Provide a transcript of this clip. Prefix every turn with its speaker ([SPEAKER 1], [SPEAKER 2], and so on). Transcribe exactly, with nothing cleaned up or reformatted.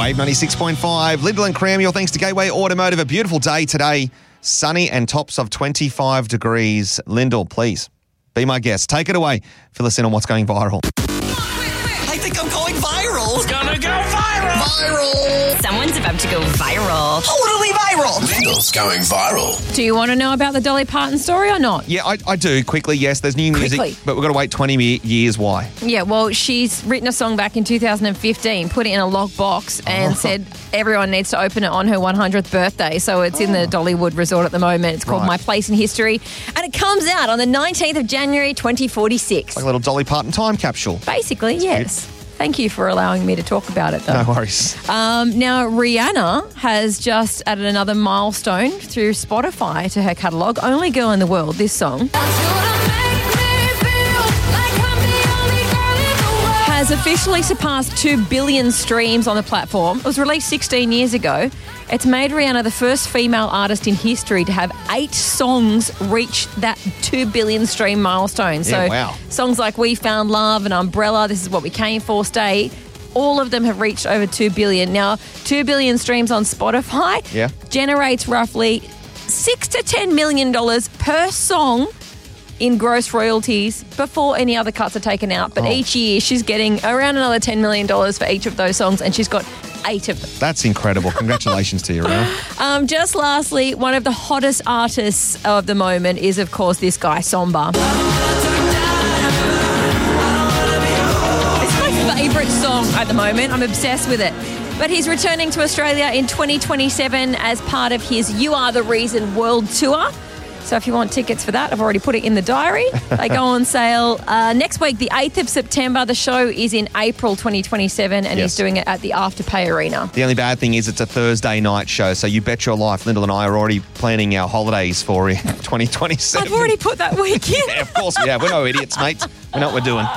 [SPEAKER 1] Wave ninety-six point five. Lyndall and Cram, your thanks to Gateway Automotive. A beautiful day today. Sunny and tops of twenty-five degrees. Lyndall, please be my guest. Take it away. Fill us in on what's going viral.
[SPEAKER 2] I think I'm going viral.
[SPEAKER 3] It's gonna go viral.
[SPEAKER 2] Viral.
[SPEAKER 4] Someone's about to go viral.
[SPEAKER 2] Totally viral.
[SPEAKER 3] Lyndall's going viral.
[SPEAKER 5] Do you want to know about the Dolly Parton story or not?
[SPEAKER 1] Yeah, I, I do. Quickly, yes. There's new music,
[SPEAKER 5] Quickly.
[SPEAKER 1] but we've got to wait twenty me- years. Why?
[SPEAKER 5] Yeah, well, she's written a song back in two thousand fifteen, put it in a lockbox and
[SPEAKER 1] Oh.
[SPEAKER 5] said everyone needs to open it on her one hundredth birthday. So it's in the Dollywood Resort at the moment. It's called
[SPEAKER 1] Right.
[SPEAKER 5] My Place in History. And it comes out on the nineteenth of January, twenty forty-six.
[SPEAKER 1] Like a little Dolly Parton time capsule.
[SPEAKER 5] Basically, yes. Thank you for allowing me to talk about it, though.
[SPEAKER 1] No worries.
[SPEAKER 5] Um, now, Rihanna has just added another milestone through Spotify to her catalogue. Only Girl in the World, this song, has officially surpassed two billion streams on the platform. It was released sixteen years ago. It's made Rihanna the first female artist in history to have eight songs reach that two billion stream milestone. So
[SPEAKER 1] Yeah, wow.
[SPEAKER 5] songs like We Found Love and Umbrella, This Is What We Came For, Stay, all of them have reached over two billion. Now, two billion streams on Spotify
[SPEAKER 1] Yeah.
[SPEAKER 5] generates roughly six to ten million dollars per song in gross royalties before any other cuts are taken out. But
[SPEAKER 1] Oh.
[SPEAKER 5] each year she's getting around another ten million dollars for each of those songs, and she's got eight of them.
[SPEAKER 1] That's incredible. Congratulations to you, Rihanna.
[SPEAKER 5] Um, just lastly, one of the hottest artists of the moment is, of course, this guy, Somba. It's my favourite song at the moment. I'm obsessed with it. But he's returning to Australia in twenty twenty-seven as part of his You Are the Reason World Tour. So if you want tickets for that, I've already put it in the diary. They go on sale uh, next week, the eighth of September. The show is in April twenty twenty-seven, and
[SPEAKER 1] Yes.
[SPEAKER 5] he's doing it at the Afterpay Arena.
[SPEAKER 1] The only bad thing is it's a Thursday night show, so you bet your life Lyndall and I are already planning our holidays for twenty twenty-seven.
[SPEAKER 5] I've already put that week in.
[SPEAKER 1] Yeah, of course we have. We're no idiots, mate. We know what we're doing.